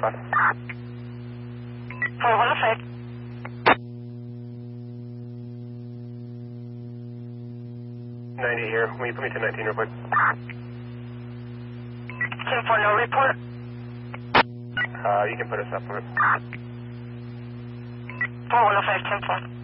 10-5. 4105. 90 here. Will you put me to 19 real quick? 10-4, no report. You can put us up for it. 4105, 10-4.